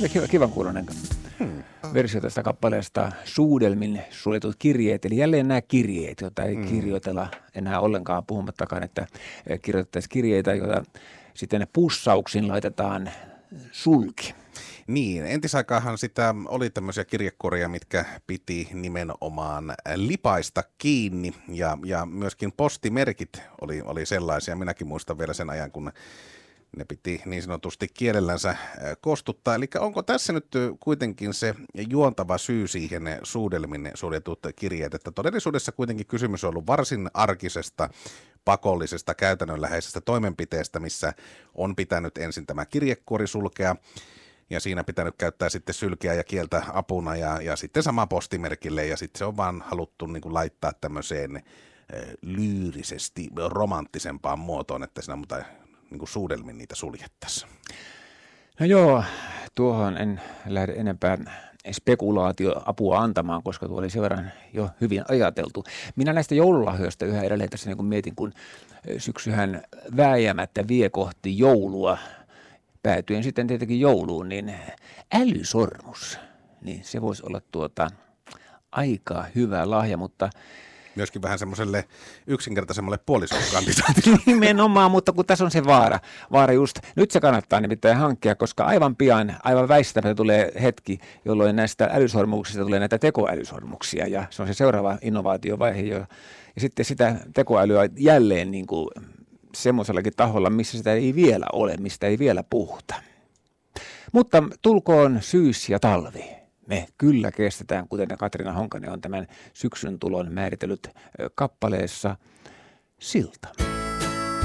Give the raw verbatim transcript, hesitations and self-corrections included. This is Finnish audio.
oli kiva, kivan kuuloinen hmm. versio tästä kappaleesta Suudelmin suljetut kirjeet. Eli jälleen nämä kirjeet, joita ei hmm. kirjoitella enää ollenkaan, puhumattakaan, että kirjoitettaisiin kirjeitä, joita sitten pussauksin laitetaan sulki. Niin, entisaikaanhan sitä oli tämmöisiä kirjekuoria, mitkä piti nimenomaan lipaista kiinni ja, ja myöskin postimerkit oli, oli sellaisia. Minäkin muistan vielä sen ajan, kun ne piti niin sanotusti kielellänsä kostuttaa. Eli onko tässä nyt kuitenkin se juontava syy siihen Suudelmin suljetut kirjeet, että todellisuudessa kuitenkin kysymys on ollut varsin arkisesta, pakollisesta, käytännönläheisestä toimenpiteestä, missä on pitänyt ensin tämä kirjekuori sulkea ja siinä pitänyt käyttää sitten sylkeä ja kieltä apuna ja, ja sitten sama postimerkille ja sitten se on vaan haluttu niin kuin laittaa tämmöiseen lyyrisesti romanttisempaan muotoon, että siinä mutta niin kuin Suudelmin niitä suljettaisiin. No joo, tuohon en lähde enempää spekulaatioapua antamaan, koska tuo oli sen verran jo hyvin ajateltu. Minä näistä joululahjoista yhä edelleen tässä niin kuin mietin, kun syksyhän vääjäämättä vie kohti joulua, päätyen sitten tietenkin jouluun, niin älysormus, niin se voisi olla tuota aika hyvä lahja, mutta myöskin vähän semmoiselle yksinkertaisemmalle puolisokandidaatille. Nimenomaan, mutta kun tässä on se vaara. Vaara just, nyt se kannattaa nimittäin hankkia, koska aivan pian, aivan väistämättä tulee hetki, jolloin näistä älysormuksista tulee näitä tekoälysormuksia. Ja se on se seuraava innovaatiovaihe. Jo. Ja sitten sitä tekoälyä jälleen niin kuin semmoisellakin taholla, missä sitä ei vielä ole, mistä ei vielä puhuta. Mutta tulkoon syys ja talvi. Me kyllä kestetään, kuten Katriina Honkanen on tämän syksyn tulon määritellyt kappaleessa Silta.